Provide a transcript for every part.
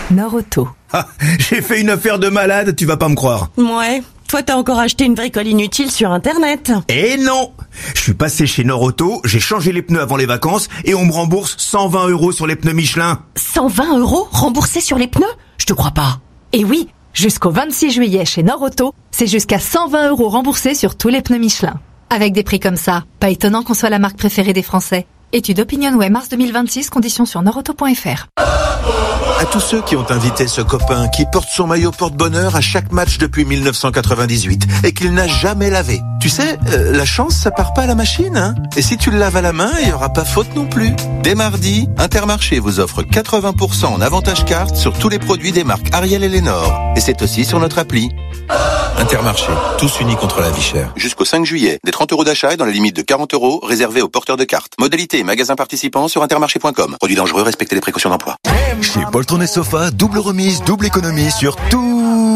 Nord-Auto. Ah, j'ai fait une affaire de malade, tu vas pas me croire. Ouais, toi t'as encore acheté une bricole inutile sur internet. Eh non! Je suis passé chez Nord-Auto, j'ai changé les pneus avant les vacances et on me rembourse 120 € sur les pneus Michelin. 120 € remboursés sur les pneus? Je te crois pas. Et oui, jusqu'au 26 juillet chez Nord-Auto, c'est jusqu'à 120 € remboursés sur tous les pneus Michelin. Avec des prix comme ça, pas étonnant qu'on soit la marque préférée des Français. Étude OpinionWay mars 2026, conditions sur nordauto.fr. À tous ceux qui ont invité ce copain qui porte son maillot porte-bonheur à chaque match depuis 1998 et qu'il n'a jamais lavé. Tu sais, la chance, ça part pas à la machine, hein. Et si tu le laves à la main, il y aura pas faute non plus. Dès mardi, Intermarché vous offre 80% en avantage carte sur tous les produits des marques Ariel et Lénore. Et c'est aussi sur notre appli. Intermarché, tous unis contre la vie chère. Jusqu'au 5 juillet, des 30 € d'achat et dans la limite de 40 € réservés aux porteurs de cartes. Modalité et magasins participants sur intermarché.com. Produits dangereux, respectez les précautions d'emploi. Chez Poltron et Sofa, double remise, double économie sur tous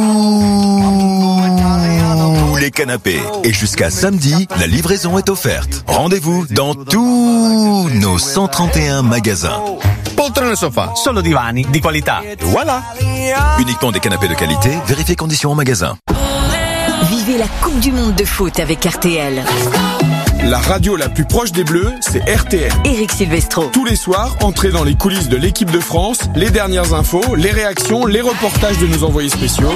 les canapés. Et jusqu'à samedi, la livraison est offerte. Rendez-vous dans tous nos 131 magasins. Poltrone Sofa, solo divani di qualità. Voilà. Uniquement des canapés de qualité, vérifiez conditions en magasin. Vivez la Coupe du Monde de foot avec RTL. La radio la plus proche des Bleus, c'est RTL. Éric Silvestro. Tous les soirs, entrez dans les coulisses de l'équipe de France, les dernières infos, les réactions, les reportages de nos envoyés spéciaux.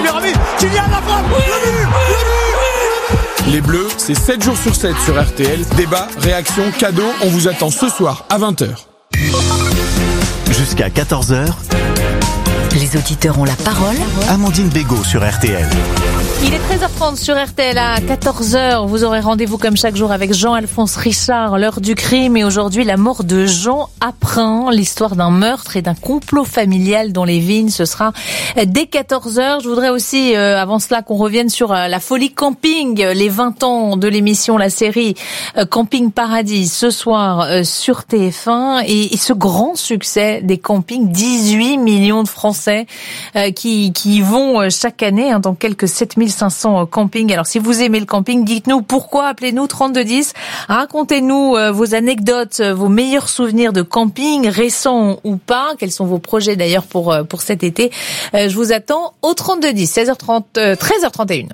Les Bleus, c'est 7 jours sur 7 sur RTL. Débat, réaction, cadeaux, on vous attend ce soir à 20h. Jusqu'à 14h, les auditeurs ont la parole. Amandine Bégaud sur RTL. Il est 13h30 sur RTL. À 14h, vous aurez rendez-vous comme chaque jour avec Jean-Alphonse Richard, l'heure du crime. Et aujourd'hui, la mort de Jean Aprin, l'histoire d'un meurtre et d'un complot familial dans les vignes. Ce sera dès 14h. Je voudrais aussi, avant cela, qu'on revienne sur la folie camping, les 20 ans de l'émission, la série Camping Paradis, ce soir sur TF1. Et ce grand succès des campings, 18 millions de Français qui y vont chaque année, dans quelques 7500 campings. Alors si vous aimez le camping, dites-nous pourquoi, appelez-nous 3210, racontez-nous vos anecdotes, vos meilleurs souvenirs de camping, récents ou pas, quels sont vos projets d'ailleurs pour cet été. Je vous attends au 3210, 16h30, 13h31.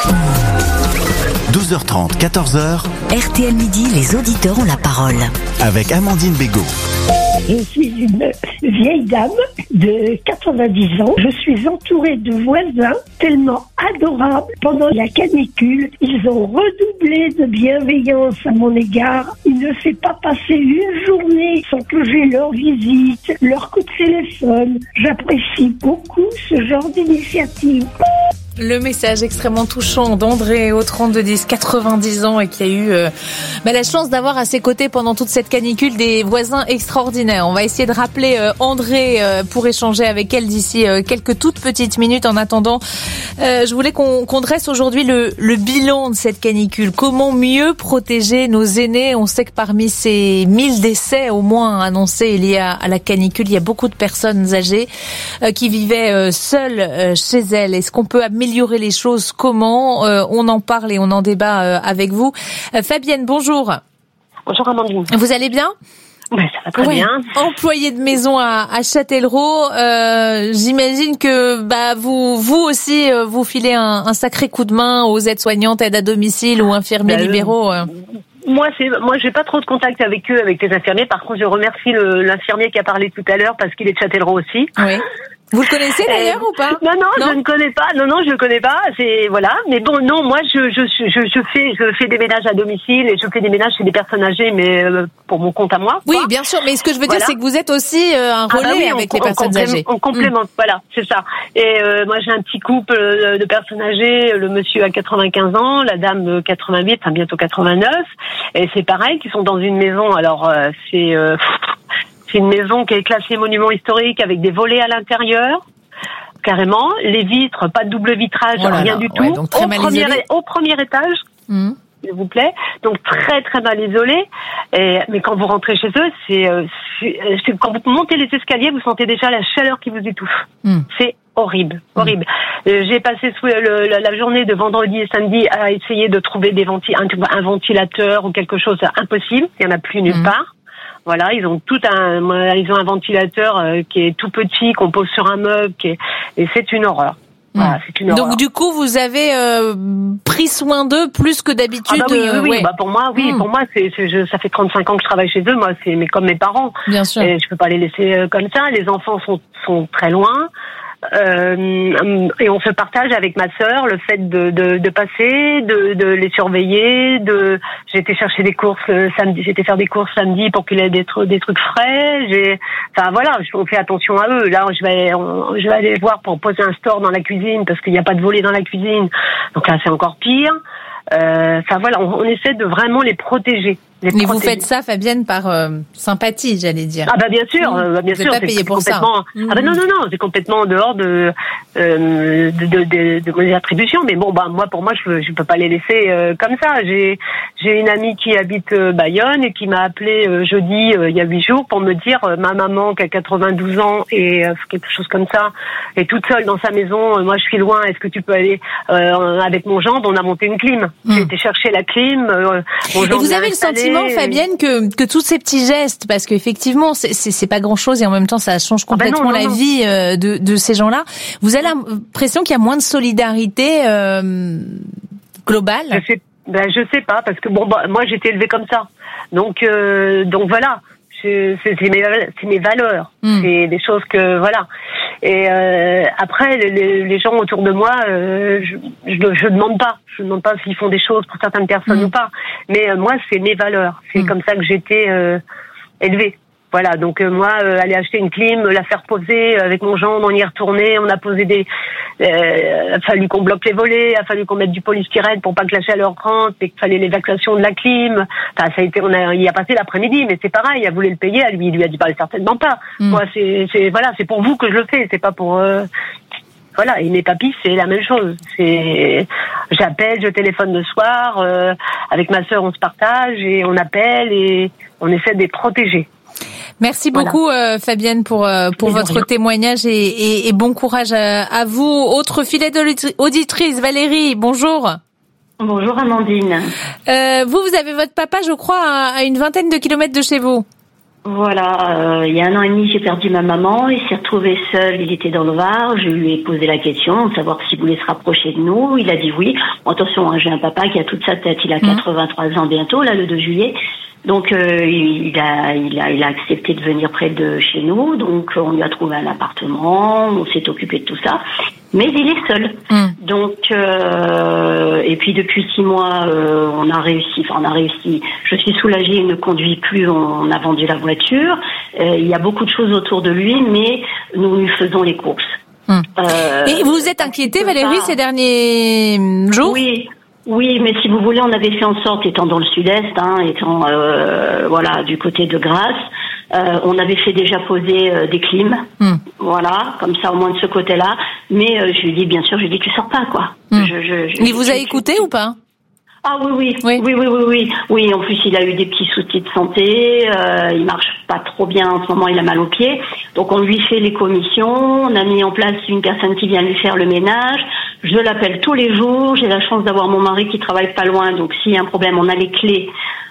12h30, 14h. RTL Midi, les auditeurs ont la parole. Avec Amandine Bégaud. Je suis une vieille dame de 90 ans. Je suis entourée de voisins tellement adorables. Pendant la canicule, ils ont redoublé de bienveillance à mon égard. Il ne s'est pas passé une journée sans que j'aie leur visite, leur coup de téléphone. J'apprécie beaucoup ce genre d'initiative. Le message extrêmement touchant d'André au 3210, 90 ans, et qui a eu la chance d'avoir à ses côtés pendant toute cette canicule des voisins extraordinaires. On va essayer de rappeler André pour échanger avec elle d'ici quelques toutes petites minutes. En attendant, je voulais qu'on dresse aujourd'hui le bilan de cette canicule. Comment mieux protéger nos aînés? On sait que parmi ces 1000 décès au moins annoncés liés à la canicule, il y a beaucoup de personnes âgées qui vivaient seules chez elles. Est-ce qu'on peut améliorer les choses? Comment? On en parle et on en débat avec vous. Fabienne, bonjour. Bonjour Amandine. Vous allez bien? Ouais, ça va très bien. Employée de maison à Châtellerault, j'imagine que vous aussi vous filez un sacré coup de main aux aides-soignantes, aides à domicile ou infirmiers libéraux. Moi, j'ai pas trop de contact avec eux, avec les infirmiers. Par contre, je remercie l'infirmier qui a parlé tout à l'heure parce qu'il est de Châtellerault aussi. Oui. Vous le connaissez d'ailleurs ou pas? Non, je ne connais pas. Non, je le connais pas. C'est voilà. Mais bon, non, moi, je fais des ménages à domicile et je fais des ménages chez des personnes âgées, mais pour mon compte à moi. Oui, bien sûr. Mais ce que je veux dire, c'est que vous êtes aussi un relais avec les personnes âgées. On complémente. Voilà, c'est ça. Et moi, j'ai un petit couple de personnes âgées. Le monsieur a 95 ans, la dame 88, enfin bientôt 89. Et c'est pareil, qui sont dans une maison. Alors, c'est une maison qui est classée monument historique avec des volets à l'intérieur, carrément. Les vitres, pas de double vitrage, rien du tout. Donc très au premier étage, s'il vous plaît. Donc très très mal isolé. Mais quand vous rentrez chez eux, quand vous montez les escaliers, vous sentez déjà la chaleur qui vous étouffe. C'est horrible. J'ai passé la journée de vendredi et samedi à essayer de trouver un ventilateur ou quelque chose. Impossible. Il n'y en a plus nulle part. Voilà, ils ont un ventilateur qui est tout petit, qu'on pose sur un meuble, et c'est une horreur. Voilà, c'est une horreur. Donc du coup, vous avez pris soin d'eux plus que d'habitude. Oui. Ouais. Pour moi, ça fait 35 ans que je travaille chez eux. Moi, c'est comme mes parents. Bien sûr. Et je peux pas les laisser comme ça. Les enfants sont très loin. Et on se partage avec ma sœur le fait de passer, de les surveiller. J'ai été chercher des courses samedi. J'étais faire des courses samedi pour qu'il ait des trucs frais. On fait attention à eux. Là, je vais aller voir pour poser un store dans la cuisine parce qu'il n'y a pas de volet dans la cuisine. Donc là, c'est encore pire. On essaie de vraiment les protéger. Mais vous faites ça, Fabienne, par sympathie, j'allais dire. Ah bien sûr, bien sûr. Vous n'êtes pas payé pour ça. Ah non, c'est complètement en dehors de mes attributions. Mais bon, pour moi, je peux pas les laisser comme ça. J'ai une amie qui habite Bayonne et qui m'a appelé jeudi, il y a 8 jours, pour me dire ma maman qui a 92 ans et quelque chose comme ça, est toute seule dans sa maison. Moi, je suis loin. Est-ce que tu peux aller avec mon gendre? On a monté une clim. J'ai été chercher la clim. Et vous avez le sentiment, Fabienne, que tous ces petits gestes, parce qu'effectivement c'est pas grand chose et en même temps ça change complètement la vie de ces gens-là, vous avez l'impression qu'il y a moins de solidarité globale? Je sais pas, parce que moi j'ai été élevée comme ça, donc voilà. C'est mes valeurs, c'est des choses que voilà. Et après les gens autour de moi, je demande pas s'ils font des choses pour certaines personnes ou pas. Mais moi c'est mes valeurs, c'est comme ça que j'ai été élevée. Voilà, donc moi, aller acheter une clim, la faire poser avec mon gendre, on y est retourné, on a posé a fallu qu'on bloque les volets, a fallu qu'on mette du polystyrène pour pas que la chaleur rentre, et qu'il fallait l'évacuation de la clim. Enfin, il a passé l'après-midi, mais c'est pareil, elle voulait le payer, il lui a dit certainement pas. Moi, c'est pour vous que je le fais, c'est pas pour. Voilà, et mes papis, c'est la même chose. J'appelle, je téléphone le soir, avec ma sœur, on se partage et on appelle et on essaie de les protéger. Merci beaucoup Fabienne pour votre témoignage et bon courage à vous. Autre fidèle auditrice, Valérie, bonjour. Bonjour Amandine. Vous avez votre papa, je crois, à une vingtaine de kilomètres de chez vous. Voilà, il y a 1 an et demi, j'ai perdu ma maman. Il s'est retrouvé seul, il était dans le Var. Je lui ai posé la question de savoir s'il voulait se rapprocher de nous. Il a dit oui. Attention, j'ai un papa qui a toute sa tête. Il a 83 ans bientôt, là, le 2 juillet. Donc il a accepté de venir près de chez nous, donc on lui a trouvé un appartement, on s'est occupé de tout ça, mais il est seul. Donc et puis depuis 6 mois on a réussi. Je suis soulagée, il ne conduit plus, on a vendu la voiture. Il y a beaucoup de choses autour de lui, mais nous lui faisons les courses. Et vous vous êtes inquiétée, Valérie, ces derniers jours? Oui, mais si vous voulez, on avait fait en sorte, étant dans le sud-est, étant du côté de Grasse, on avait fait déjà poser des clims, voilà, comme ça au moins de ce côté-là. Mais je lui dis, bien sûr, tu sors pas, quoi. Il vous a écouté ou pas? Ah oui. En plus, il a eu des petits soucis de santé. Il marche pas trop bien en ce moment. Il a mal aux pieds. Donc, on lui fait les commissions. On a mis en place une personne qui vient lui faire le ménage. Je l'appelle tous les jours. J'ai la chance d'avoir mon mari qui travaille pas loin. Donc, s'il y a un problème, on a les clés.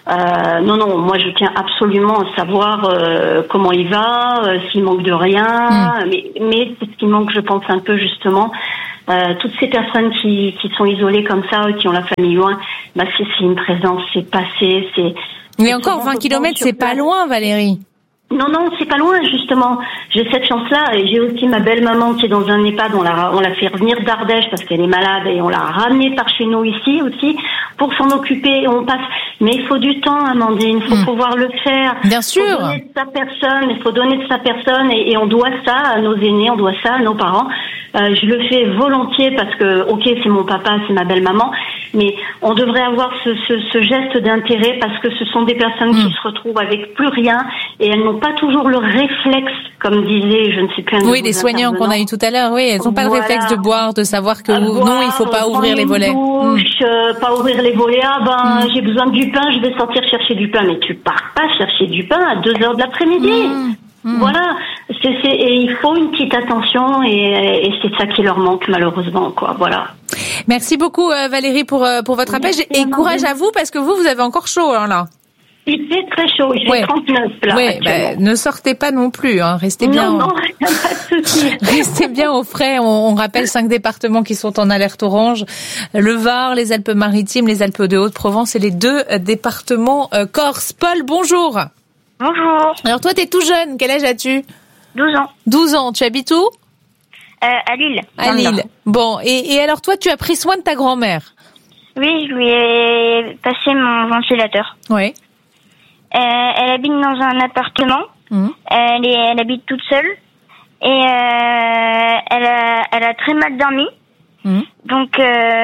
Non. Moi, je tiens absolument à savoir comment il va, s'il manque de rien. Mais c'est ce qui manque, je pense, un peu justement. Toutes ces personnes qui sont isolées comme ça, qui ont la famille loin, c'est une présence, c'est passé, c'est... Mais encore 20 kilomètres, c'est pas loin, Valérie. Non, c'est pas loin, justement. J'ai cette chance-là, et j'ai aussi ma belle-maman qui est dans un EHPAD, on l'a fait revenir d'Ardèche parce qu'elle est malade, et on l'a ramenée par chez nous ici aussi, pour s'en occuper, on passe... Mais il faut du temps, Amandine, il faut pouvoir le faire. Bien sûr. Il faut donner de sa personne, et on doit ça à nos aînés, on doit ça à nos parents. Je le fais volontiers parce que, ok, c'est mon papa, c'est ma belle-maman, mais on devrait avoir ce geste d'intérêt parce que ce sont des personnes qui se retrouvent avec plus rien et elles n'ont pas toujours le réflexe, comme disait, je ne sais plus. Oui, les soignants qu'on a eu tout à l'heure, oui, elles n'ont pas le réflexe de boire, de savoir que non, il faut pas ouvrir les volets. Pas ouvrir les volets. J'ai besoin du pain, je vais sortir chercher du pain, mais tu pars pas chercher du pain à 2h de l'après-midi. Voilà, et il faut une petite attention et c'est ça qui leur manque malheureusement, quoi. Voilà. Merci beaucoup Valérie pour votre appel et courage à vous parce que vous avez encore chaud là. Il fait très chaud, il fait 39 là. Oui, ne sortez pas non plus, hein. Restez bien. Non, pas de souci. Restez bien au frais. On rappelle 5 départements qui sont en alerte orange. Le Var, les Alpes-Maritimes, les Alpes de Haute-Provence et les 2 départements Corse. Paul, bonjour. Bonjour. Alors toi, t'es tout jeune. Quel âge as-tu? 12 ans. 12 ans. Tu habites où? À Lille. À Lille. Bon. Et alors toi, tu as pris soin de ta grand-mère? Oui, je lui ai passé mon ventilateur. Oui. Elle habite dans un appartement. Elle habite toute seule. Et elle a très mal dormi. Donc,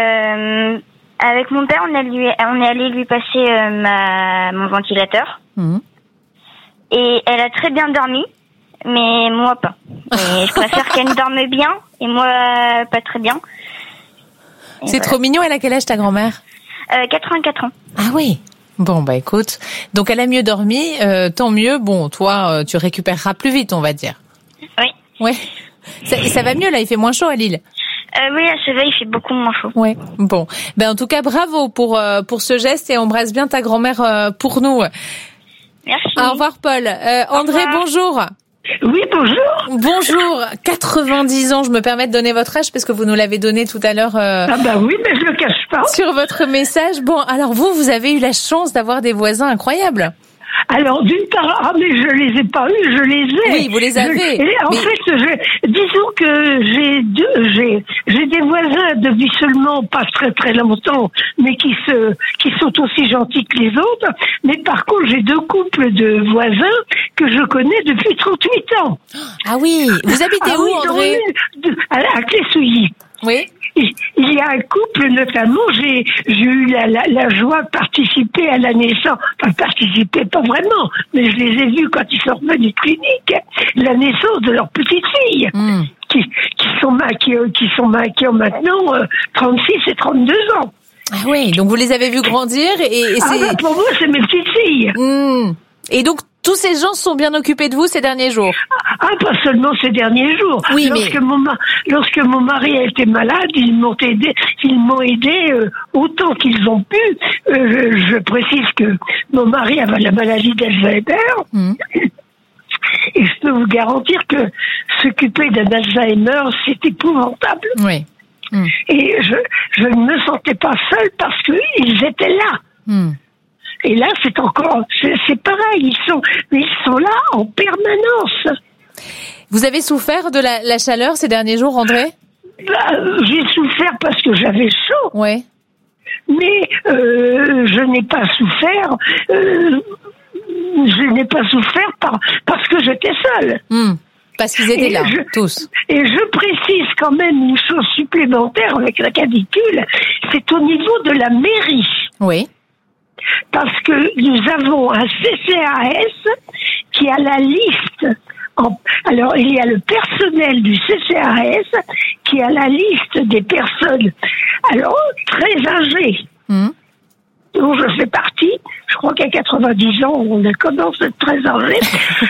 avec mon père, on est allé lui passer mon ventilateur. Et elle a très bien dormi, mais moi pas. Et je préfère qu'elle dorme bien, et moi pas très bien. Et c'est trop mignon. Elle a quel âge, ta grand-mère? 84 ans. Ah oui. Bon, écoute. Donc, elle a mieux dormi, tant mieux. Bon, toi, tu récupéreras plus vite, on va dire. Oui. Ouais. Ça va mieux, là, il fait moins chaud à Lille. Oui, c'est vrai, il fait beaucoup moins chaud. Ouais. Bon. En tout cas, bravo pour ce geste et embrasse bien ta grand-mère pour nous. Merci. Au revoir, Paul. André, bonjour. Oui, bonjour. Bonjour. 90 ans, je me permets de donner votre âge parce que vous nous l'avez donné tout à l'heure. Ah bah oui, mais je le cache pas. Sur votre message. Bon, alors vous avez eu la chance d'avoir des voisins incroyables. Alors, d'une part, mais je les ai pas eus, je les ai. Oui, vous les avez. En fait, disons que j'ai des voisins depuis seulement pas très très longtemps, mais qui sont aussi gentils que les autres. Mais par contre, j'ai 2 couples de voisins que je connais depuis 38 ans. Ah oui, vous habitez où, André? À Clé-Souilly. Oui. Il y a un couple, notamment, j'ai eu la joie de participer à la naissance, enfin participer pas vraiment, mais je les ai vus quand ils sont revenus de clinique, la naissance de leur petite fille, qui ont maintenant 36 et 32 ans. Ah oui, donc vous les avez vus grandir et c'est... Pour moi, c'est mes petites filles. Et donc, tous ces gens sont bien occupés de vous ces derniers jours? Ah, pas seulement ces derniers jours. Oui, lorsque mon mari a été malade, ils m'ont aidé autant qu'ils ont pu. Je précise que mon mari avait la maladie d'Alzheimer. Et je peux vous garantir que s'occuper d'un Alzheimer, c'est épouvantable. Oui. Et je ne me sentais pas seule parce qu'ils étaient là. Et là, c'est pareil, ils sont là en permanence. Vous avez souffert de la chaleur ces derniers jours, André? J'ai souffert parce que j'avais chaud. Ouais. Mais je n'ai pas souffert. Je n'ai pas souffert parce que j'étais seule. Parce qu'ils étaient là, tous. Et je précise quand même une chose supplémentaire avec la canicule, c'est au niveau de la mairie. Oui. Parce que nous avons un CCAS qui a la liste. Alors, il y a le personnel du CCAS qui a la liste des personnes, alors, très âgées. dont je fais partie. Je crois qu'à 90 ans, on commence à être très âgé.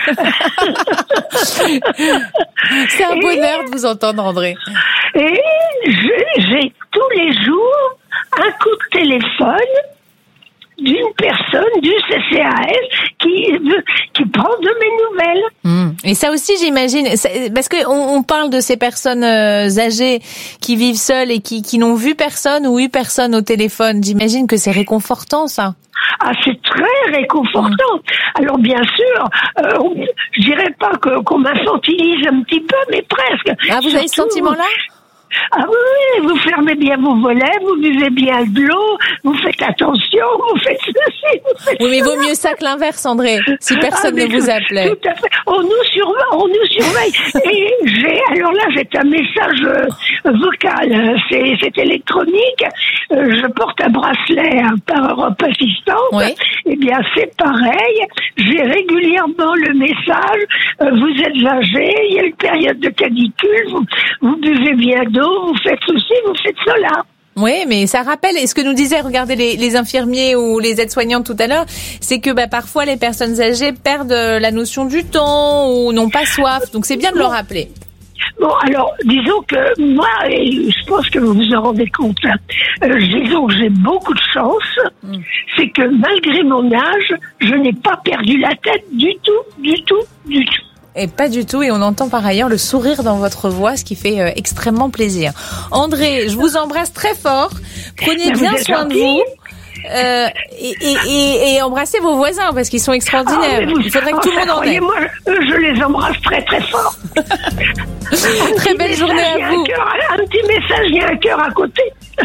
C'est un bonheur de vous entendre, André. Et j'ai tous les jours un coup de téléphone d'une personne du CCAS qui prend de mes nouvelles. Et ça aussi, j'imagine, parce que on parle de ces personnes âgées qui vivent seules et qui n'ont vu personne ou eu personne au téléphone. J'imagine que c'est réconfortant, ça. Ah, c'est très réconfortant. Alors bien sûr, je dirais pas qu'on m'infantilise un petit peu, mais presque. Ah, vous avez ce sentiment-là ? Ah oui, vous fermez bien vos volets, vous buvez bien de l'eau, vous faites attention, vous faites ceci, vous faites oui, mais cela. vaut mieux ça que l'inverse, André, si personne ne vous appelait. Tout à fait. On nous surveille. Et alors là, j'ai un message vocal, c'est électronique. Je porte un bracelet par Europe Assistance. Oui. Eh bien, c'est pareil. J'ai régulièrement le message. Vous êtes âgé, il y a une période de canicule, vous buvez bien d'eau, vous faites ceci, vous faites cela. Oui, mais ça rappelle, et ce que nous disaient, regardez les infirmiers ou les aides-soignantes tout à l'heure, c'est que parfois les personnes âgées perdent la notion du temps ou n'ont pas soif, donc c'est bien de le rappeler. Bon, alors, disons que moi, et je pense que vous vous en rendez compte, disons que j'ai beaucoup de chance, c'est que malgré mon âge, je n'ai pas perdu la tête du tout. Et pas du tout, et on entend par ailleurs le sourire dans votre voix, ce qui fait extrêmement plaisir. André, je vous embrasse très fort, prenez bien soin de vous. Et embrassez vos voisins parce qu'ils sont extraordinaires. Il faudrait que tout le monde en ait. Moi, je les embrasse très très fort. Très belle journée à vous. Un petit message, il y a un cœur à côté.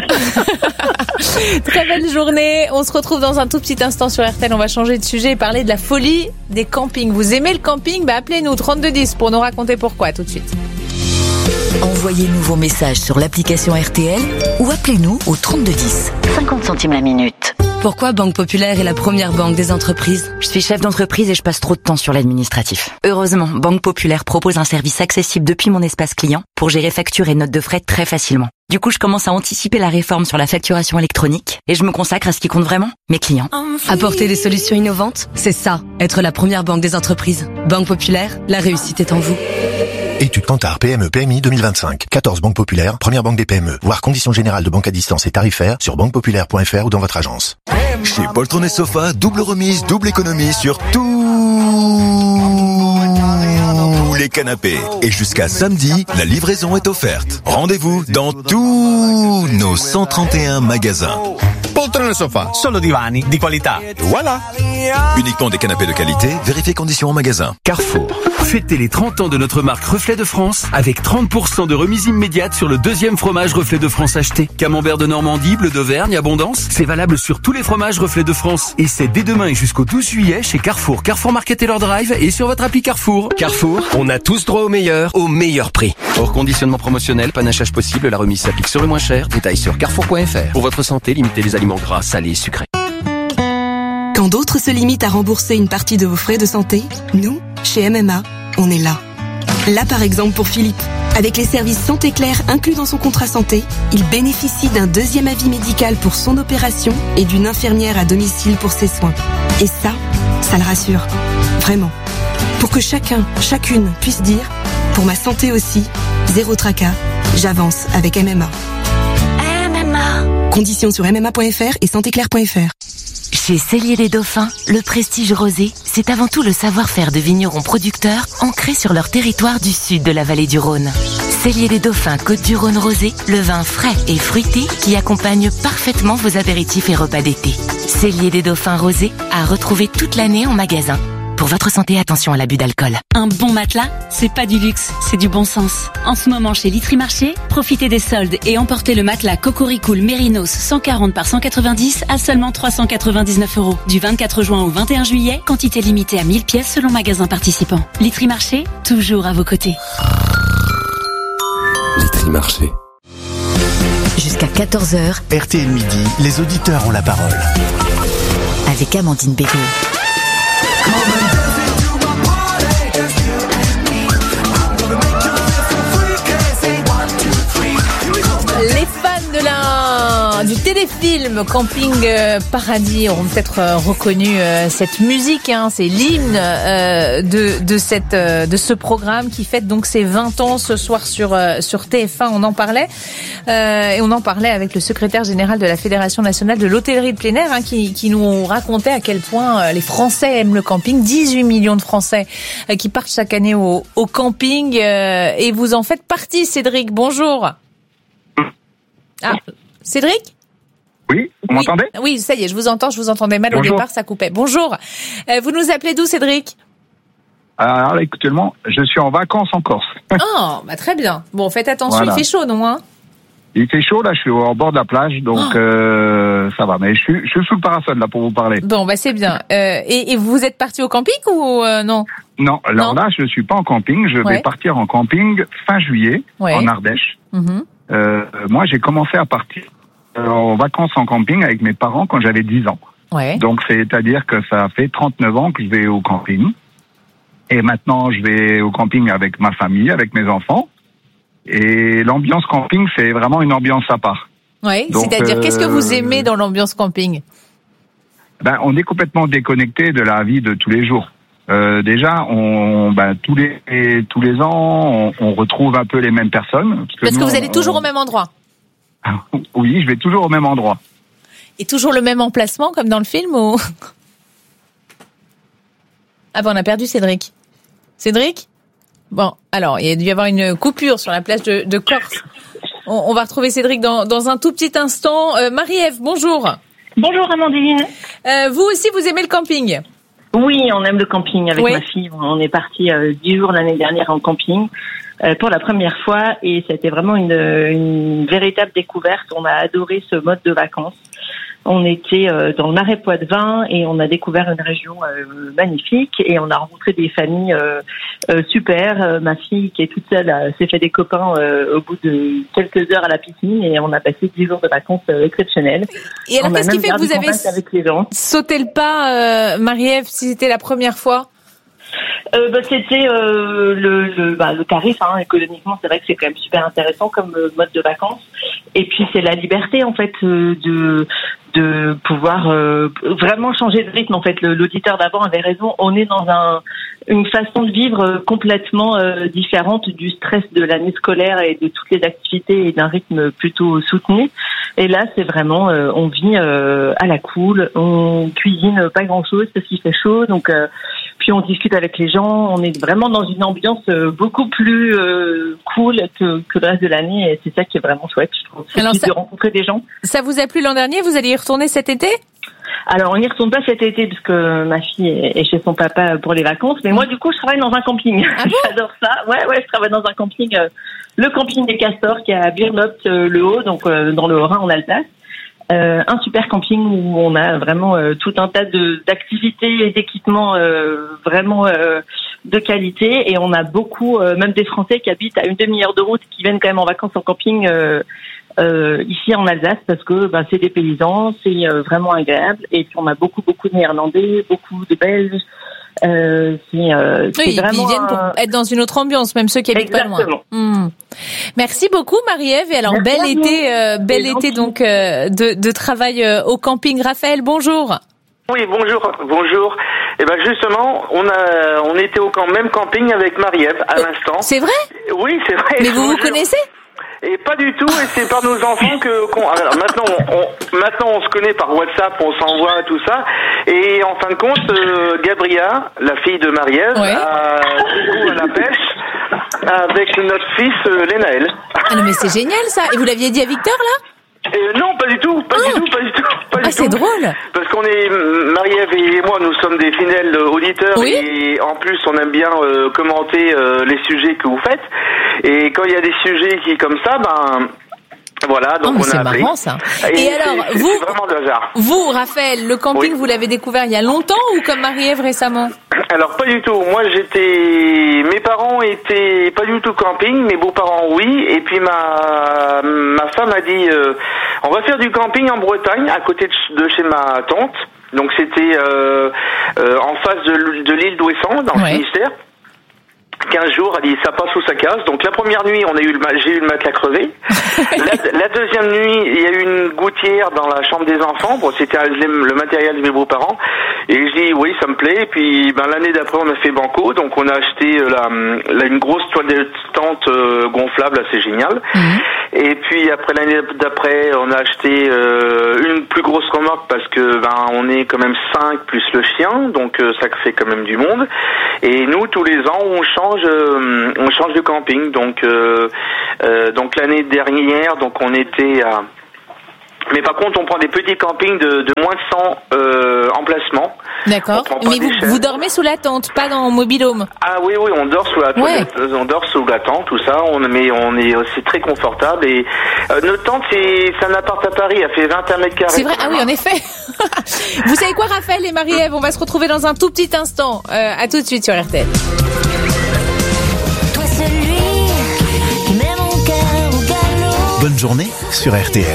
Très belle journée. On se retrouve dans un tout petit instant sur RTL. On va changer de sujet et parler de la folie des campings. Vous aimez le camping ? Appelez-nous 3210 pour nous raconter pourquoi. Tout de suite. Envoyez-nous vos messages sur l'application RTL ou appelez-nous au 3210. 50 centimes la minute. Pourquoi Banque Populaire est la première banque des entreprises ? Je suis chef d'entreprise et je passe trop de temps sur l'administratif. Heureusement, Banque Populaire propose un service accessible depuis mon espace client pour gérer factures et notes de frais très facilement. Du coup, je commence à anticiper la réforme sur la facturation électronique et je me consacre à ce qui compte vraiment, mes clients. Apporter des solutions innovantes, c'est ça, être la première banque des entreprises. Banque Populaire, la réussite est en vous. Étude Kantar PME PMI 2025. 14 banques populaires, première banque des PME. Voir conditions générales de banque à distance et tarifaires sur banquepopulaire.fr ou dans votre agence. Chez Poltron et Sofa, double remise, double économie sur tous les canapés. Et jusqu'à samedi, la livraison est offerte. Rendez-vous dans tous nos 131 magasins. Poltrone e Sofa, solo divani di qualità. Voilà. Uniquement des canapés de qualité, vérifiez conditions en magasin. Carrefour. Fêtez les 30 ans de notre marque Reflet de France avec 30% de remise immédiate sur le deuxième fromage Reflet de France acheté. Camembert de Normandie, Bleu d'Auvergne, Abondance. C'est valable sur tous les fromages Reflet de France. Et c'est dès demain et jusqu'au 12 juillet chez Carrefour, Carrefour Market et leur drive et sur votre appli Carrefour. Carrefour, on a tous droit au meilleur prix. Hors conditionnement promotionnel, panachage possible, la remise s'applique sur le moins cher. Détail sur carrefour.fr. Pour votre santé, limitez les aliments gras, salés et sucrés. Quand d'autres se limitent à rembourser une partie de vos frais de santé, nous, chez MMA, on est là. Là par exemple pour Philippe. Avec les services Santé Claire inclus dans son contrat santé, il bénéficie d'un deuxième avis médical pour son opération et d'une infirmière à domicile pour ses soins. Et ça le rassure. Vraiment. Pour que chacune puisse dire, pour ma santé aussi, zéro tracas, j'avance avec MMA. MMA. Conditions sur mma.fr et santéclaire.fr. Chez Cellier les Dauphins, le prestige rosé, c'est avant tout le savoir-faire de vignerons producteurs ancrés sur leur territoire du sud de la vallée du Rhône. Cellier les Dauphins Côte-du-Rhône rosé, le vin frais et fruité qui accompagne parfaitement vos apéritifs et repas d'été. Cellier les Dauphins rosé à retrouver toute l'année en magasin. Pour votre santé, attention à l'abus d'alcool. Un bon matelas, c'est pas du luxe, c'est du bon sens. En ce moment chez Litry Marché, profitez des soldes et emportez le matelas Cocoricool Mérinos 140 par 190 à seulement 399 €. Du 24 juin au 21 juillet, quantité limitée à 1000 pièces selon magasin participant. Litry Marché, toujours à vos côtés. Litry Marché. Jusqu'à 14h. RTL Midi, les auditeurs ont la parole. Avec Amandine Bégaud. Les fans du téléfilm Camping Paradis auront peut-être reconnu cette musique. C'est l'hymne de ce programme qui fête donc ses 20 ans ce soir sur TF1. On en parlait et on en parlait avec le secrétaire général de la Fédération nationale de l'hôtellerie de plein air qui nous racontait à quel point les Français aiment le camping. 18 millions de Français qui partent chaque année au camping et vous en faites partie, Cédric. Bonjour. Ah, Cédric ? Oui, vous m'entendez ? Oui, ça y est, je vous entendais mal. Bonjour. Au départ, ça coupait. Bonjour. Vous nous appelez d'où, Cédric ? Alors, actuellement, je suis en vacances en Corse. Oh, très bien. Bon, faites attention, voilà. Il fait chaud, non ? Il fait chaud, là, je suis au bord de la plage, donc ça va. Mais je suis sous le parasol, là, pour vous parler. Bon, c'est bien. Et vous êtes parti au camping ou non ? Non, alors là, je suis pas en camping. Je vais partir en camping fin juillet, en Ardèche. Moi, j'ai commencé à partir en vacances en camping avec mes parents quand j'avais 10 ans. Ouais. Donc, c'est-à-dire que ça fait 39 ans que je vais au camping. Et maintenant, je vais au camping avec ma famille, avec mes enfants. Et l'ambiance camping, c'est vraiment une ambiance à part. Oui, c'est-à-dire, qu'est-ce que vous aimez dans l'ambiance camping ? On est complètement déconnecté de la vie de tous les jours. déjà, tous les ans, on retrouve un peu les mêmes personnes. Parce que vous allez toujours au même endroit. Oui, je vais toujours au même endroit. Et toujours le même emplacement, comme dans le film, ou... Ah bon, on a perdu Cédric. Cédric ? Bon, alors, il y a dû y avoir une coupure sur la plage de Corse. On va retrouver Cédric dans un tout petit instant. Marie-Ève, bonjour. Bonjour Amandine. Vous aussi, vous aimez le camping ? Oui, on aime le camping avec ma fille. On est parti 10 jours l'année dernière en camping pour la première fois et c'était vraiment une véritable découverte. On a adoré ce mode de vacances. On était dans le Marais Poitevin et on a découvert une région magnifique et on a rencontré des familles super. Ma fille qui est toute seule s'est fait des copains au bout de quelques heures à la piscine et on a passé 10 jours de vacances exceptionnels. Et alors qu'est-ce qui fait que vous avez sauté le pas, Marie-Ève, si c'était la première fois ? C'était le tarif, économiquement, c'est vrai que c'est quand même super intéressant comme mode de vacances. Et puis c'est la liberté en fait de pouvoir vraiment changer de rythme. En fait, l'auditeur d'avant avait raison. On est dans une façon de vivre complètement différente du stress de l'année scolaire et de toutes les activités et d'un rythme plutôt soutenu. Et là, c'est vraiment, on vit à la cool, on cuisine pas grand-chose parce qu'il fait chaud, donc puis on discute avec les gens. On est vraiment dans une ambiance beaucoup plus cool que le reste de l'année, et c'est ça qui est vraiment chouette, je trouve. C'est de rencontrer des gens. Ça vous a plu l'an dernier? Vous allez y retourner cet été? Alors, on n'y retourne pas cet été parce que ma fille est chez son papa pour les vacances. Mais moi, du coup, je travaille dans un camping. Ah bon? J'adore ça. Ouais, je travaille dans un camping, le camping des Castors qui est à Birnopt-le-Haut, donc dans le Haut-Rhin en Alsace. Un super camping où on a vraiment tout un tas d'activités et d'équipements vraiment de qualité. Et on a beaucoup, même des Français qui habitent à une demi-heure de route, qui viennent quand même en vacances en camping ici en Alsace parce que c'est des paysans, c'est vraiment agréable. Et puis on a beaucoup de Néerlandais, beaucoup de Belges. Oui, vraiment ils viennent pour être dans une autre ambiance, même ceux qui habitent pas loin. Merci beaucoup Marie-Ève, et alors bel été donc de travail au camping. Raphaël, bonjour. Oui, bonjour. Et ben justement, on était au même camping avec Marie-Ève à l'instant. C'est vrai? Oui, c'est vrai. Mais vous connaissez? Et pas du tout, et c'est par nos enfants alors maintenant on se connaît par WhatsApp, on s'envoie tout ça, et en fin de compte, Gabriella, la fille de Marie-Ève, a du coup à la pêche avec notre fils Lénaël. Ah non mais c'est génial ça. Et vous l'aviez dit à Victor là? Non, pas du tout. C'est drôle. Parce qu'on est, Marie-Ève et moi, nous sommes des fidèles auditeurs, et en plus, on aime bien commenter les sujets que vous faites. Et quand il y a des sujets comme ça, voilà, donc on a appelé. C'est marrant ça. Et alors, c'est vraiment de hasard. Vous, Raphaël, le camping, vous l'avez découvert il y a longtemps ou comme Marie-Ève récemment? Alors pas du tout. Moi mes parents étaient pas du tout camping, mes beaux-parents oui. Et puis ma femme a dit on va faire du camping en Bretagne, à côté de chez ma tante. Donc c'était en face de l'île d'Ouessant, dans le Finistère. 15 jours, elle dit ça passe ou ça casse. Donc la première nuit, j'ai eu le matelas crevé. La deuxième nuit, il y a eu une gouttière dans la chambre des enfants. Bon, c'était le matériel de mes beaux-parents. Et je dis oui, ça me plaît. Et puis l'année d'après, on a fait banco. Donc on a acheté une grosse toile de tente gonflable, assez géniale. Et puis après l'année d'après, on a acheté une plus grosse remorque parce que on est quand même 5 plus le chien, donc ça fait quand même du monde. Et nous, tous les ans, on change de camping. Donc l'année dernière, donc on était à... Mais par contre, on prend des petits campings de moins de 100 emplacements. D'accord. Mais vous dormez sous la tente, pas dans mobil-home? Ah oui, on dort sous la tente. Ouais. On dort sous la tente, tout ça. C'est très confortable. Et notre tente, c'est un appart à Paris. Elle fait 21 mètres carrés. C'est vrai. Ah oui, en effet. Vous savez quoi, Raphaël et Marie-Ève, on va se retrouver dans un tout petit instant. À tout de suite sur RTL. Bonne journée sur RTL.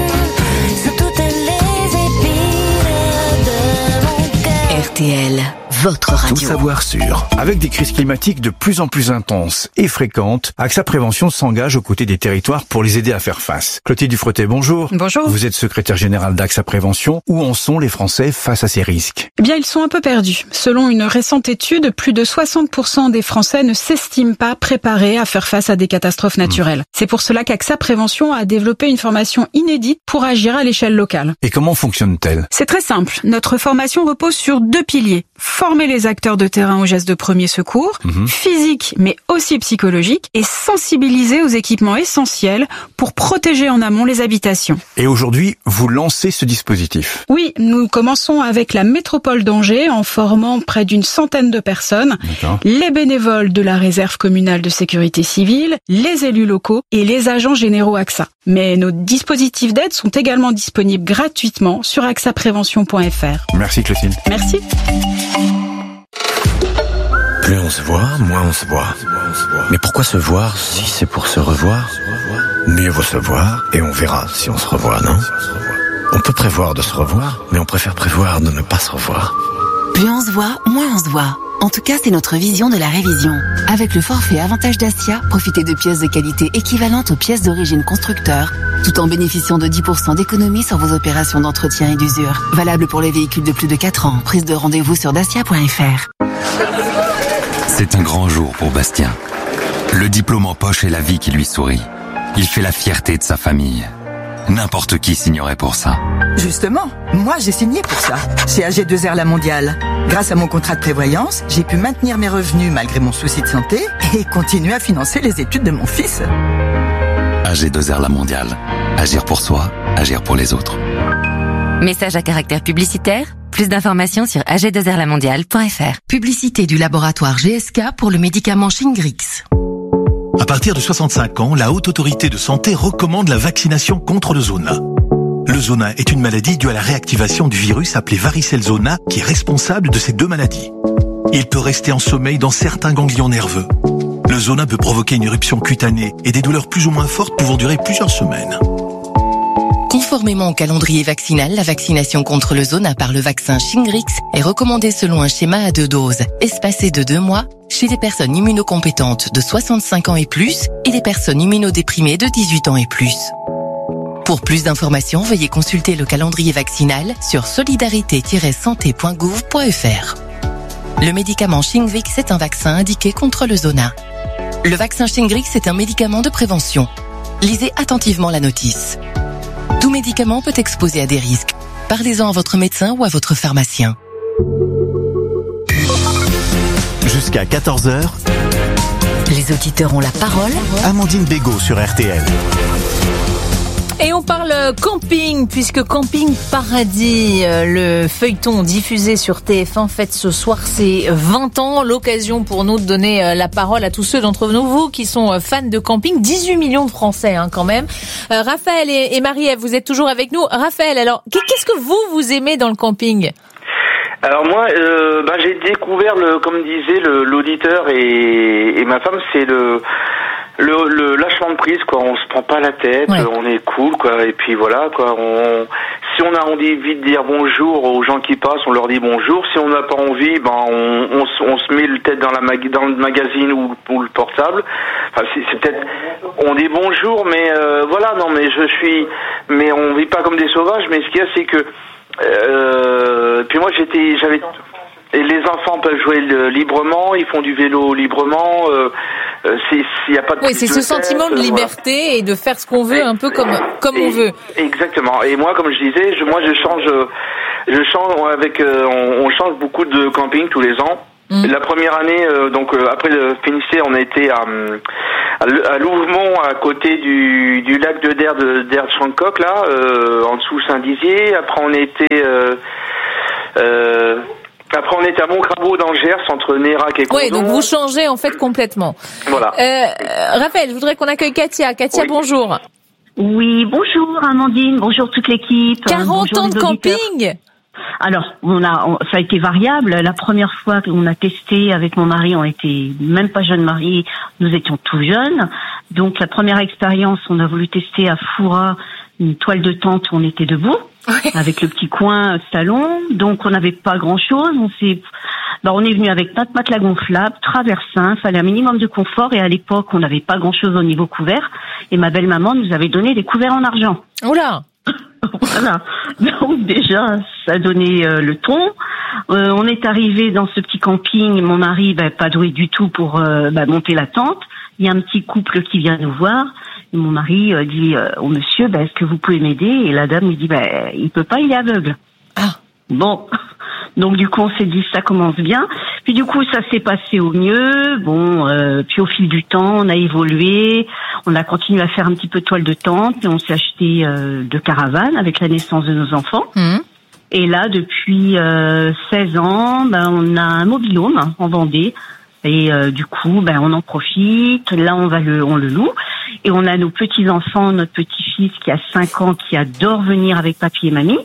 RTL, votre radio. Tout savoir sûr. Avec des crises climatiques de plus en plus intenses et fréquentes, AXA Prévention s'engage aux côtés des territoires pour les aider à faire face. Clotilde Dufretet, bonjour. Bonjour. Vous êtes secrétaire générale d'AXA Prévention. Où en sont les Français face à ces risques? Eh bien, ils sont un peu perdus. Selon une récente étude, plus de 60% des Français ne s'estiment pas préparés à faire face à des catastrophes naturelles. C'est pour cela qu'AXA Prévention a développé une formation inédite pour agir à l'échelle locale. Et comment fonctionne-t-elle? C'est très simple. Notre formation repose sur 2 piliers. Former les acteurs de terrain aux gestes de premier secours, physique mais aussi psychologique, et sensibiliser aux équipements essentiels pour protéger en amont les habitations. Et aujourd'hui, vous lancez ce dispositif? Oui, nous commençons avec la métropole d'Angers en formant près d'une centaine de personnes, les bénévoles de la réserve communale de sécurité civile, les élus locaux et les agents généraux AXA. Mais nos dispositifs d'aide sont également disponibles gratuitement sur axaprévention.fr. Merci Clotilde. Merci. Plus on se voit, moins on se voit. Mais pourquoi se voir si c'est pour se revoir? Mieux vaut se voir et on verra si on se revoit, non? On peut prévoir de se revoir, mais on préfère prévoir de ne pas se revoir. Plus on se voit, moins on se voit. En tout cas, c'est notre vision de la révision. Avec le forfait Avantage Dacia, profitez de pièces de qualité équivalentes aux pièces d'origine constructeur, tout en bénéficiant de 10% d'économie sur vos opérations d'entretien et d'usure. Valable pour les véhicules de plus de 4 ans. Prise de rendez-vous sur dacia.fr. C'est un grand jour pour Bastien. Le diplôme en poche est la vie qui lui sourit. Il fait la fierté de sa famille. N'importe qui signerait pour ça. Justement, moi j'ai signé pour ça, chez AG2R La Mondiale. Grâce à mon contrat de prévoyance, j'ai pu maintenir mes revenus malgré mon souci de santé et continuer à financer les études de mon fils. AG2R La Mondiale. Agir pour soi, agir pour les autres. Message à caractère publicitaire. Plus d'informations sur ag2rlamondiale.fr. Publicité du laboratoire GSK pour le médicament Shingrix. À partir de 65 ans, la Haute Autorité de Santé recommande la vaccination contre le zona. Le zona est une maladie due à la réactivation du virus appelé varicelle zona qui est responsable de ces 2 maladies. Il peut rester en sommeil dans certains ganglions nerveux. Le zona peut provoquer une éruption cutanée et des douleurs plus ou moins fortes pouvant durer plusieurs semaines. Conformément au calendrier vaccinal, la vaccination contre le zona par le vaccin Shingrix est recommandée selon un schéma à 2 doses, espacé de 2 mois, chez les personnes immunocompétentes de 65 ans et plus et les personnes immunodéprimées de 18 ans et plus. Pour plus d'informations, veuillez consulter le calendrier vaccinal sur solidarité-santé.gouv.fr. Le médicament Shingrix est un vaccin indiqué contre le zona. Le vaccin Shingrix est un médicament de prévention. Lisez attentivement la notice. Tout médicament peut exposer à des risques. Parlez-en à votre médecin ou à votre pharmacien. Jusqu'à 14h, les auditeurs ont la parole. Amandine Bégaud sur RTL. Et on parle camping, puisque Camping Paradis, le feuilleton diffusé sur TF1 fête ce soir ses 20 ans. L'occasion pour nous de donner la parole à tous ceux d'entre vous qui sont fans de camping. 18 millions de Français quand même. Raphaël et Marie-Ève, vous êtes toujours avec nous. Raphaël, alors, qu'est-ce que vous aimez dans le camping ? Alors moi, j'ai découvert, comme disait l'auditeur et ma femme, c'est le lâchement de prise, quoi. On se prend pas la tête, on est cool, quoi. Et puis voilà, quoi. Si on a envie de dire bonjour aux gens qui passent, on leur dit bonjour. Si on n'a pas envie, on se met le tête dans le magazine ou le portable. Enfin, c'est peut-être, on dit bonjour, mais voilà, non, mais on vit pas comme des sauvages. Mais ce qu'il y a, c'est que puis moi j'avais et les enfants peuvent jouer librement, ils font du vélo librement, y a pas de c'est ce sentiment de liberté et de faire ce qu'on veut un peu comme on veut. Exactement. Et moi, comme je disais, je change avec on change beaucoup de camping tous les ans. La première année, après le Finistère, on a été à Louvemont, à côté du lac de Chancoc, là, en dessous Saint-Dizier. Après, on était à Montcrabeau d'Angers, entre Nérac et Condon. Oui, donc vous changez en fait complètement. Voilà. Raphaël, je voudrais qu'on accueille Katia. Katia, bonjour. Oui, bonjour Amandine, bonjour toute l'équipe. 40 ans de camping. Alors, ça a été variable. La première fois qu'on a testé avec mon mari, on était même pas jeunes mariés, nous étions tout jeunes. Donc la première expérience, on a voulu tester à Foura une toile de tente où on était debout, avec le petit coin salon. Donc on n'avait pas grand-chose. on est venu avec notre matelas gonflable, traversin, fallait un minimum de confort, et à l'époque, on n'avait pas grand-chose au niveau couvert, et ma belle-maman nous avait donné des couverts en argent. Oula! Voilà. Donc déjà, ça donnait le ton. On est arrivé dans ce petit camping, mon mari, pas doué du tout pour monter la tente. Il y a un petit couple qui vient nous voir. Et mon mari dit au monsieur, est-ce que vous pouvez m'aider? Et la dame lui dit, il peut pas, il est aveugle. Ah. Bon. Donc du coup, on s'est dit, ça commence bien. Puis du coup, ça s'est passé au mieux. Bon, puis au fil du temps, on a évolué. On a continué à faire un petit peu de toile de tente. Et on s'est acheté de caravanes avec la naissance de nos enfants. Mmh. Et là, depuis 16 ans, on a un mobil-home en Vendée. Et du coup, on en profite. Là, on le loue. Et on a nos petits-enfants, notre petit-fils qui a 5 ans, qui adore venir avec papy et mamie.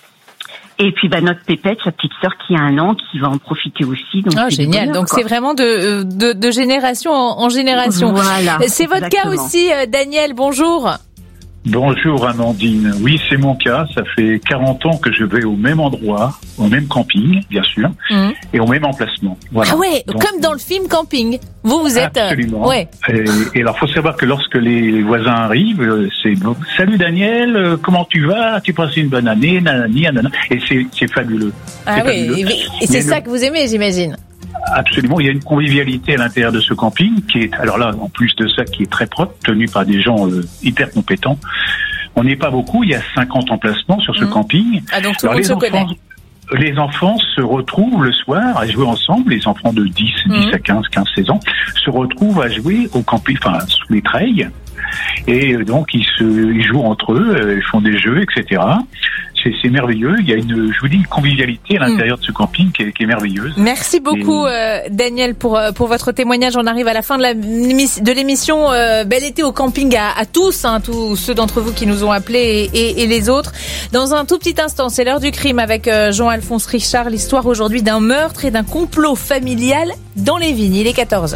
Et puis notre pépette, sa petite sœur qui a 1 an, qui va en profiter aussi. Donc génial. Donc c'est vraiment de génération en génération. Voilà. C'est votre cas aussi, Daniel. Bonjour. Bonjour Amandine. Oui, c'est mon cas. Ça fait 40 ans que je vais au même endroit, au même camping, bien sûr, et au même emplacement. Voilà. Ah ouais, donc, comme dans le film Camping. Vous êtes... Absolument. Ouais. Et alors, faut savoir que lorsque les voisins arrivent, c'est « Salut Daniel, comment tu vas? Tu passes une bonne année? Nanani, nanana. » Et c'est fabuleux. Ah oui, fabuleux. Et c'est ça que vous aimez, j'imagine. Absolument, il y a une convivialité à l'intérieur de ce camping qui est, alors là, en plus de ça, qui est très propre, tenu par des gens hyper compétents. On n'est pas beaucoup, il y a 50 emplacements sur ce camping. Ah, donc tout le monde se connaît. Les enfants se retrouvent le soir à jouer ensemble, les enfants de 10 à 15, 16 ans, se retrouvent à jouer au camping, sous les treilles. Et donc, ils jouent entre eux, ils font des jeux, etc. C'est merveilleux. Il y a une convivialité à l'intérieur de ce camping qui est merveilleuse. Merci beaucoup, Daniel, pour votre témoignage. On arrive à la fin de l'émission. Bel été au camping à tous, tous ceux d'entre vous qui nous ont appelés et les autres. Dans un tout petit instant, c'est l'heure du crime avec Jean-Alphonse Richard. L'histoire aujourd'hui d'un meurtre et d'un complot familial dans les vignes. Il est 14h.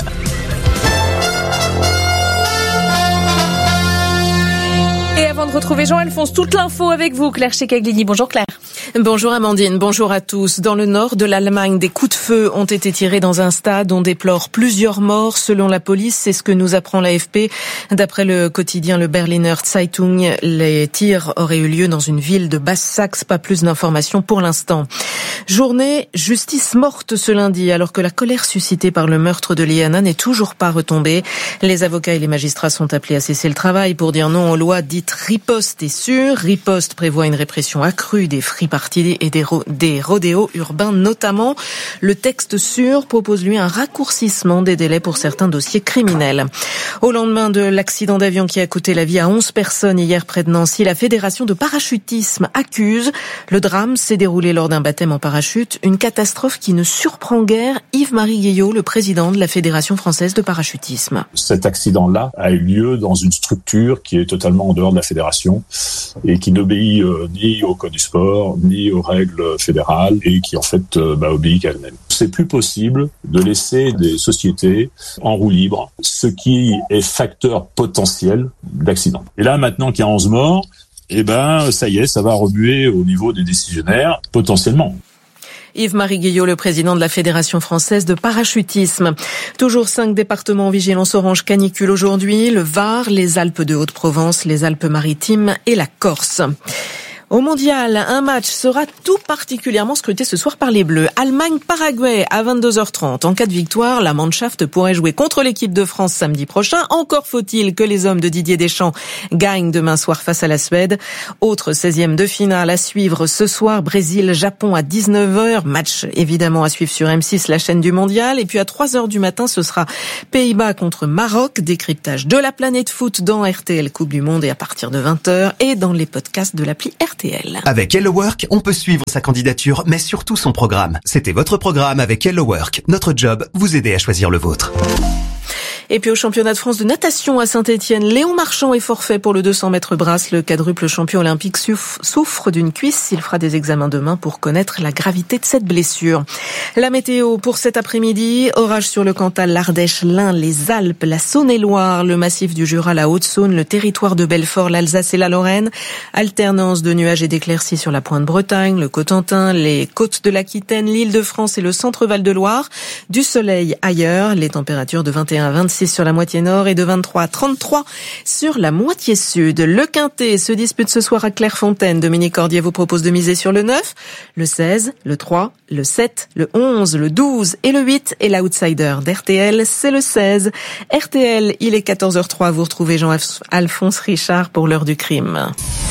Avant de retrouver Jean-Alphonse, toute l'info avec vous, Claire Checaglini. Bonjour Claire. Bonjour Amandine, bonjour à tous. Dans le nord de l'Allemagne, des coups de feu ont été tirés dans un stade. On déplore plusieurs morts selon la police. C'est ce que nous apprend l'AFP. D'après le quotidien le Berliner Zeitung, les tirs auraient eu lieu dans une ville de Basse-Saxe. Pas plus d'informations pour l'instant. Journée justice morte ce lundi, alors que la colère suscitée par le meurtre de Liana n'est toujours pas retombée. Les avocats et les magistrats sont appelés à cesser le travail pour dire non aux lois dites riposte et sûre. Riposte prévoit une répression accrue des free parties et des rodéos urbains notamment. Le texte sûr propose lui un raccourcissement des délais pour certains dossiers criminels. Au lendemain de l'accident d'avion qui a coûté la vie à 11 personnes hier près de Nancy, la Fédération de parachutisme accuse. Le drame s'est déroulé lors d'un baptême en parachute, une catastrophe qui ne surprend guère. Yves-Marie Guillot, le président de la Fédération française de parachutisme. Cet accident-là a eu lieu dans une structure qui est totalement en dehors de la fédération et qui n'obéit ni au code du sport, ni aux règles fédérales et qui en fait obéit qu'à elle-même. C'est plus possible de laisser des sociétés en roue libre, ce qui est facteur potentiel d'accident. Et là, maintenant qu'il y a 11 morts, ça y est, ça va remuer au niveau des décisionnaires, potentiellement. Yves-Marie Guillot, le président de la Fédération française de parachutisme. Toujours 5 départements en vigilance orange canicule aujourd'hui, le Var, les Alpes de Haute-Provence, les Alpes-Maritimes et la Corse. Au mondial, un match sera tout particulièrement scruté ce soir par les Bleus. Allemagne-Paraguay à 22h30. En cas de victoire, la Mannschaft pourrait jouer contre l'équipe de France samedi prochain. Encore faut-il que les hommes de Didier Deschamps gagnent demain soir face à la Suède. Autre 16e de finale à suivre ce soir, Brésil-Japon à 19h. Match évidemment à suivre sur M6, la chaîne du mondial. Et puis à 3h du matin, ce sera Pays-Bas contre Maroc. Décryptage de la planète foot dans RTL Coupe du Monde et à partir de 20h et dans les podcasts de l'appli RTL. Avec Hello Work, on peut suivre sa candidature, mais surtout son programme. C'était votre programme avec Hello Work. Notre job, vous aider à choisir le vôtre. Et puis au championnat de France de natation à Saint-Étienne, Léon Marchand est forfait pour le 200 mètres brasse. Le quadruple champion olympique souffre d'une cuisse. Il fera des examens demain pour connaître la gravité de cette blessure. La météo pour cet après-midi, orage sur le Cantal, l'Ardèche, l'Ain, les Alpes, la Saône-et-Loire, le massif du Jura, la Haute-Saône, le territoire de Belfort, l'Alsace et la Lorraine. Alternance de nuages et d'éclaircies sur la Pointe-Bretagne, le Cotentin, les côtes de l'Aquitaine, l'Île-de-France et le centre-Val de Loire. Du soleil ailleurs, les températures de 21 à 26 sur la moitié nord et de 23 à 33 sur la moitié sud. Le Quintet se dispute ce soir à Clairefontaine. Dominique Cordier vous propose de miser sur le 9, le 16, le 3, le 7, le 11, le 12 et le 8. Et l'outsider d'RTL, c'est le 16. RTL, il est 14h03. Vous retrouvez Jean-Alphonse Richard pour l'heure du crime.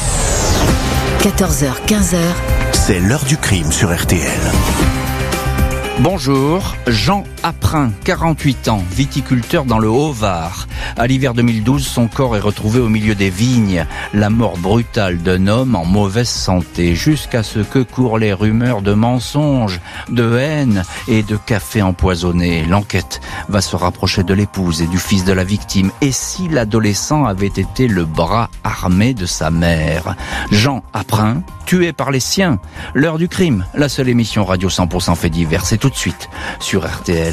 14h, 15h. C'est l'heure du crime sur RTL. Bonjour, Jean Aprin, 48 ans, viticulteur dans le Haut-Var. À l'hiver 2012, son corps est retrouvé au milieu des vignes. La mort brutale d'un homme en mauvaise santé, jusqu'à ce que courent les rumeurs de mensonges, de haine et de café empoisonné. L'enquête va se rapprocher de l'épouse et du fils de la victime. Et si l'adolescent avait été le bras armé de sa mère? Jean Aprin, tué par les siens. L'heure du crime, la seule émission radio 100% fait divers. C'est tout de suite sur RTL.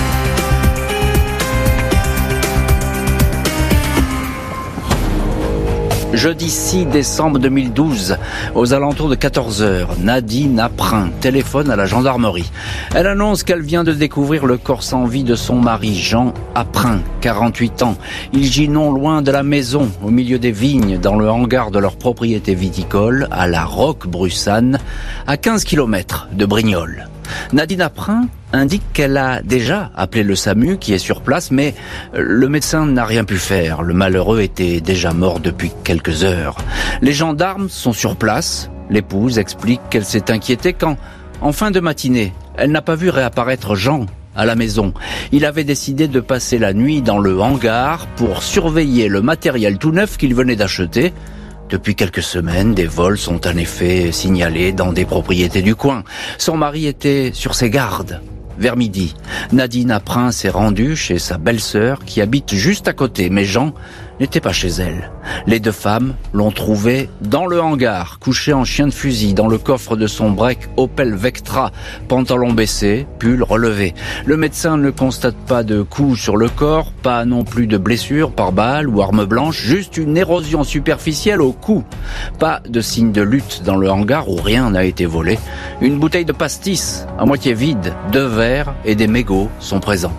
Jeudi 6 décembre 2012, aux alentours de 14h, Nadine Aprin téléphone à la gendarmerie. Elle annonce qu'elle vient de découvrir le corps sans vie de son mari, Jean Aprin, 48 ans. Il gît non loin de la maison, au milieu des vignes, dans le hangar de leur propriété viticole, à la Roque-Brussanne, à 15 km de Brignoles. Nadine Aprin indique qu'elle a déjà appelé le SAMU qui est sur place, mais le médecin n'a rien pu faire. Le malheureux était déjà mort depuis quelques heures. Les gendarmes sont sur place. L'épouse explique qu'elle s'est inquiétée quand, en fin de matinée, elle n'a pas vu réapparaître Jean à la maison. Il avait décidé de passer la nuit dans le hangar pour surveiller le matériel tout neuf qu'il venait d'acheter. Depuis quelques semaines, des vols sont en effet signalés dans des propriétés du coin. Son mari était sur ses gardes. Vers midi, Nadine Aprin s'est rendue chez sa belle-sœur qui habite juste à côté, mais Jean n'était pas chez elle. Les deux femmes l'ont trouvé dans le hangar, couché en chien de fusil, dans le coffre de son break Opel Vectra, pantalon baissé, pull relevé. Le médecin ne constate pas de coups sur le corps, pas non plus de blessures par balle ou arme blanche, juste une érosion superficielle au cou. Pas de signe de lutte dans le hangar où rien n'a été volé. Une bouteille de pastis, à moitié vide, 2 verres et des mégots sont présents.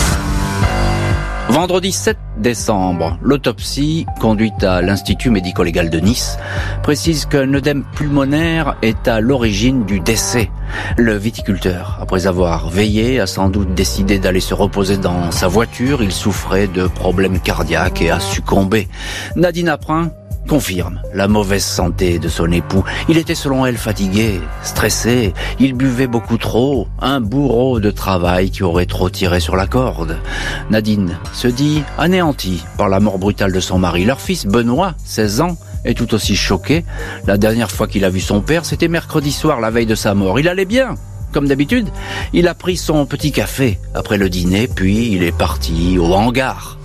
Vendredi 7 décembre, l'autopsie, conduite à l'Institut médico-légal de Nice, précise qu'un œdème pulmonaire est à l'origine du décès. Le viticulteur, après avoir veillé, a sans doute décidé d'aller se reposer dans sa voiture. Il souffrait de problèmes cardiaques et a succombé. Nadine Aprin confirme la mauvaise santé de son époux. Il était selon elle fatigué, stressé, il buvait beaucoup trop, un bourreau de travail qui aurait trop tiré sur la corde. Nadine se dit anéantie par la mort brutale de son mari. Leur fils Benoît, 16 ans, est tout aussi choqué. La dernière fois qu'il a vu son père, c'était mercredi soir, la veille de sa mort. Il allait bien. Comme d'habitude, il a pris son petit café après le dîner, puis il est parti au hangar.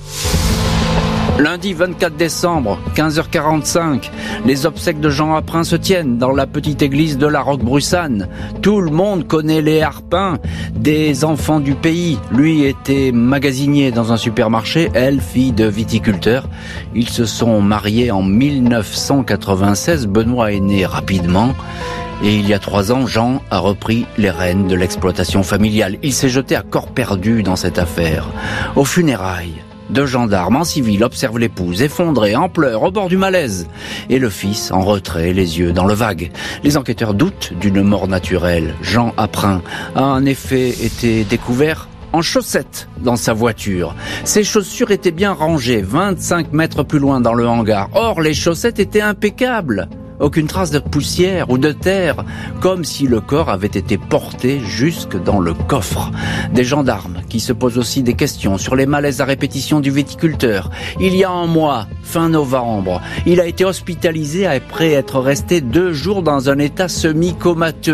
Lundi 24 décembre, 15h45, les obsèques de Jean Aprin se tiennent dans la petite église de la Roque-Brussanne. Tout le monde connaît les Harpins, des enfants du pays. Lui était magasinier dans un supermarché, elle fille de viticulteur. Ils se sont mariés en 1996, Benoît est né rapidement. Et il y a 3 ans, Jean a repris les rênes de l'exploitation familiale. Il s'est jeté à corps perdu dans cette affaire. Aux funérailles, 2 gendarmes en civil observent l'épouse effondrée, en pleurs, au bord du malaise. Et le fils en retrait, les yeux dans le vague. Les enquêteurs doutent d'une mort naturelle. Jean Aprin a en effet été découvert en chaussettes dans sa voiture. Ses chaussures étaient bien rangées, 25 mètres plus loin dans le hangar. Or, les chaussettes étaient impeccables. Aucune trace de poussière ou de terre, comme si le corps avait été porté jusque dans le coffre. Des gendarmes qui se posent aussi des questions sur les malaises à répétition du viticulteur. Il y a un mois, fin novembre, il a été hospitalisé après être resté 2 jours dans un état semi-comateux.